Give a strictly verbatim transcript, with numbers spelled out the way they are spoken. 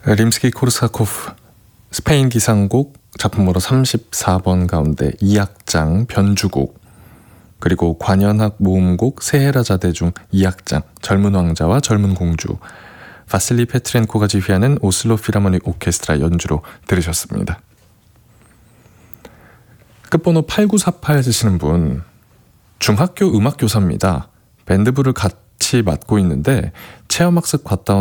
림스키-코르사코프 스페인 기상곡 작품으로 삼십사 번 가운데 이 악장 변주곡, 그리고 관현악 모음곡 세헤라자대 중 이 악장 젊은 왕자와 젊은 공주, 바실리 페트렌코가 지휘하는 오슬로 필하모닉 오케스트라 연주로 들으셨습니다. 끝번호 팔구사팔 쓰시는 분, 중학교 음악교사입니다. 밴드부를 같이 맡고 있는데 체험학습 갔다 온